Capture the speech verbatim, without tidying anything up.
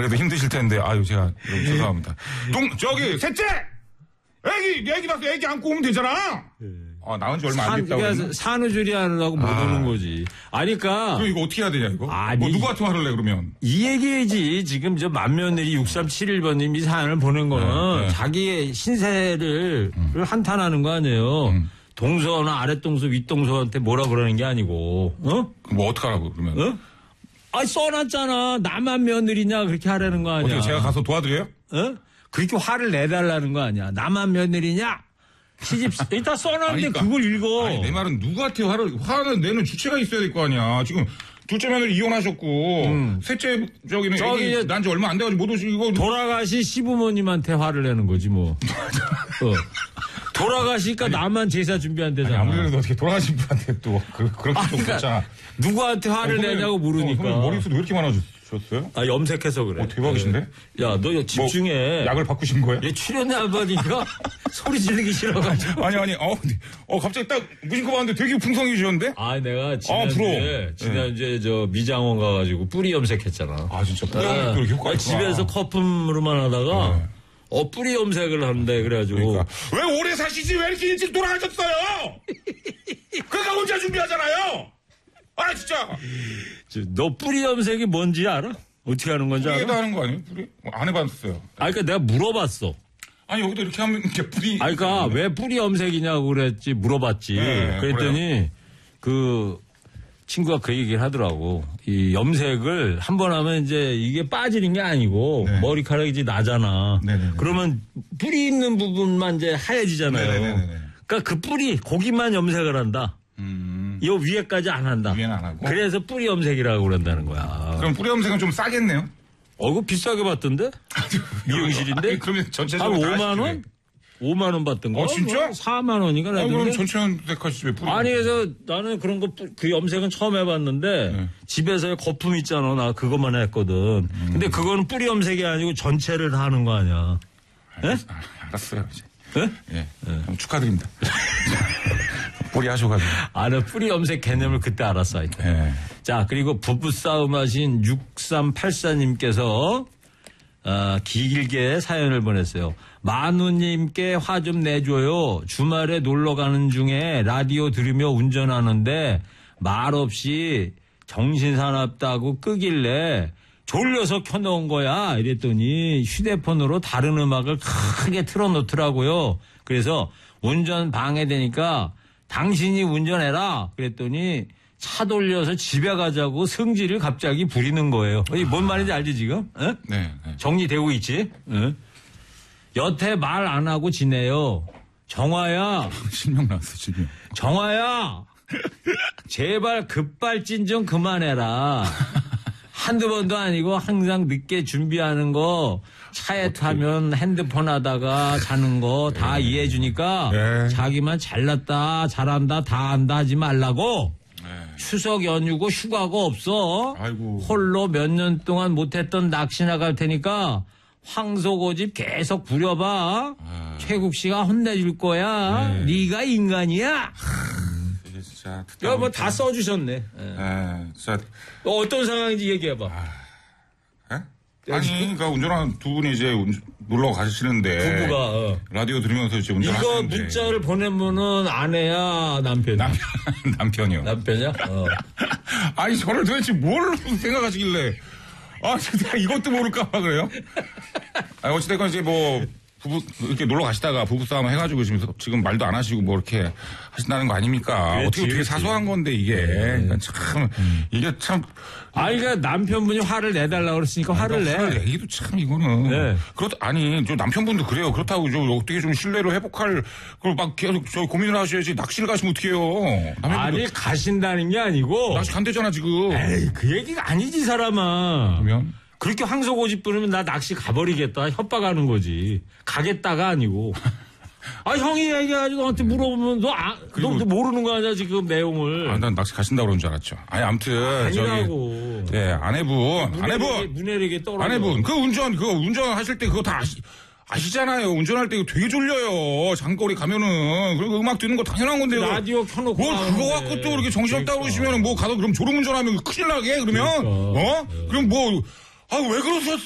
그래도 힘드실 텐데, 아유, 제가 너무 죄송합니다. 동, 저기, 셋째! 애기, 애기 낳고 애기 안고 오면 되잖아! 아, 나온 지 얼마 안 됐다고. 그러니까 산후조리 하느라고 못 아. 오는 거지. 아니까. 그럼 이거 어떻게 해야 되냐, 이거? 아니. 뭐 누구한테 화를 내, 그러면? 이 얘기지. 지금 저 맏며느리 육삼칠일 번님이 사연을 보낸 거는 네, 네. 자기의 신세를 음. 한탄하는 거 아니에요. 음. 동서나 아랫동서, 윗동서한테 뭐라 그러는 게 아니고, 어? 뭐 어떡하라고, 그러면? 어? 아, 써놨잖아. 나만 며느리냐, 그렇게 하라는 거 아니야. 어떻게 제가 가서 도와드려요? 어? 그렇게 화를 내달라는 거 아니야. 나만 며느리냐? 시집, 일단 써놨는데 그러니까, 그걸 읽어. 아니, 내 말은 누구한테 화를, 화를 내는 주체가 있어야 될 거 아니야. 지금 둘째 며느리 이혼하셨고, 음. 셋째, 저기는, 저기, 난 지 얼마 안 돼가지고 못 오시고. 돌아가신 시부모님한테 화를 내는 거지, 뭐. 어. 돌아가시니까 아니, 나만 제사 준비한대잖아. 아니, 아무래도 어떻게 돌아가신 분한테 또, 그, 그렇게 아, 좀 그러니까 그렇잖아. 누구한테 화를 어, 내냐고 물으니까. 어, 머리숱 왜 이렇게 많아졌어요? 아, 염색해서 그래. 어, 대박이신데? 야, 너 집중해. 뭐, 약을 바꾸신 거야? 얘 출연해 안 받으니까 소리 지르기 싫어가지고. 아니, 아니, 어, 어, 갑자기 딱 무심코 봤는데 되게 풍성해지셨는데? 아, 내가 지난주에, 아, 지난주에 네. 저 미장원 가가지고 뿌리 염색했잖아. 아, 진짜 뿌리 염색도 이렇게 효과가 집에서 거품으로만 하다가 네. 어, 뿌리 염색을 한대, 그래가지고. 그러니까. 왜 오래 사시지? 왜 이렇게 일찍 돌아가셨어요? 그러니까 혼자 준비하잖아요! 아, 진짜! 너 뿌리 염색이 뭔지 알아? 어떻게 하는 건지 알아? 뿌리에다 하는 거 아니에요? 뿌리? 안 해봤어요. 아, 그니까 내가 물어봤어. 아니, 여기도 이렇게 하면 이렇게 뿌리. 아, 그니까 왜 뿌리 염색이냐고 그랬지, 물어봤지. 네, 그랬더니 그래요. 그 친구가 그 얘기를 하더라고. 이 염색을 한 번 하면 이제 이게 빠지는 게 아니고 네. 머리카락이 이제 나잖아. 네네네. 그러면 뿌리 있는 부분만 이제 하얘지잖아요. 네네네. 그러니까 그 뿌리, 고기만 염색을 한다. 음. 이 위에까지 안 한다. 위에는 안 하고. 그래서 뿌리 염색이라고 그런다는 거야. 그럼 뿌리 염색은 좀 싸겠네요? 어, 그거 비싸게 받던데? 미용실인데? 아니, 그러면 전체적으로 한 오만 원? 오만 원 받던 거. 어, 진짜? 사만 원인가? 아, 그럼 전체 염색하시지 왜 뿌리? 아니, 그래서 나는 그런 거, 그 염색은 처음 해봤는데, 네. 집에서 거품 있잖아. 나 그것만 했거든. 음. 근데 그거는 뿌리 염색이 아니고 전체를 다 하는 거 아니야. 알았, 네? 아, 알았어요, 이제. 네? 예. 네. 축하드립니다. 뿌리 하셔가지고. 아, 나 뿌리 염색 개념을 그때 알았어, 하여튼. 네. 자, 그리고 부부싸움 하신 육삼팔사님께서, 어, 길게 사연을 보냈어요. 만우님께 화 좀 내줘요. 주말에 놀러 가는 중에 라디오 들으며 운전하는데 말없이 정신사납다고 끄길래 졸려서 켜놓은 거야. 이랬더니 휴대폰으로 다른 음악을 크게 틀어놓더라고요. 그래서 운전 방해되니까 당신이 운전해라. 그랬더니 차 돌려서 집에 가자고 성질을 갑자기 부리는 거예요. 뭔 말인지 알지 지금? 에? 네, 네. 정리되고 있지? 에? 여태 말 안 하고 지내요. 정화야. 실명 나왔어, 실명. 정화야. 제발 급발진 좀 그만해라. 한두 번도 아니고 항상 늦게 준비하는 거 차에 어떻게. 타면 핸드폰 하다가 자는 거 다 네. 이해해 주니까 네. 자기만 잘났다 잘한다 다 한다 하지 말라고. 네. 추석 연휴고 휴가가 없어. 아이고. 홀로 몇 년 동안 못했던 낚시 나갈 테니까 황소고집 계속 부려봐. 아. 최국 씨가 혼내줄 거야. 네. 네가 인간이야. 음, 진짜. 야, 뭐 다 써주셨네. 네. 네, 진짜. 너 어떤 상황인지 얘기해봐. 아. 아니, 그러니까 운전하는 두 분이 이제 놀러 가시는데. 부부가, 어. 라디오 들으면서 이제 운전하시는데. 이거 문자를 보낸 분은 아내야, 남편이야? 남편, 남편이요. 남편이야? 어. 아니, 저를 도대체 뭘 생각하시길래. 아, 내가 이것도 모를까봐 그래요? 아니, 어찌됐건 이제 뭐, 부부, 이렇게 놀러 가시다가 부부싸움 해가지고 지금, 지금 말도 안 하시고 뭐 이렇게 하신다는 거 아닙니까? 그렇지, 어떻게 되게 그렇지. 사소한 건데 이게. 네. 그러니까 참, 음. 이게 참. 아니, 그러니까 남편분이 화를 내달라고 그랬으니까 화를 내. 화를 내기도 참 이거는. 네. 그렇다, 아니, 저 남편분도 그래요. 그렇다고 저 어떻게 좀 신뢰를 회복할, 그걸 막 계속 저 고민을 하셔야지. 낚시를 가시면 어떡해요. 아니, 가신다는 게 아니고. 낚시 간대잖아, 지금. 에이, 그 얘기가 아니지, 사람아. 그러면? 그렇게 황소고집 부르면 나 낚시 가버리겠다. 협박하는 거지. 가겠다가 아니고. 아, 형이 얘기해가지고 너한테 물어보면 너, 아, 너, 너 모르는 거 아니야, 지금 내용을. 아, 난 낚시 가신다고 그런 줄 알았죠. 아니, 아무튼. 아니라고. 저기, 네, 아내분. 문해력에, 아내분. 문해력에 떨어져. 아내분. 그 운전, 그거 운전하실 때 그거 다 아시, 아시잖아요. 운전할 때 되게 졸려요. 장거리 가면은. 그리고 음악 듣는 거 당연한 건데요. 라디오 켜놓고. 뭐, 그거 갖고 또 이렇게 정신없다고 그러니까. 그러시면은 뭐 가서 그럼 졸음 운전하면 큰일 나게? 그러면? 그러니까. 어? 네. 그럼 뭐, 아, 왜 그러셨어?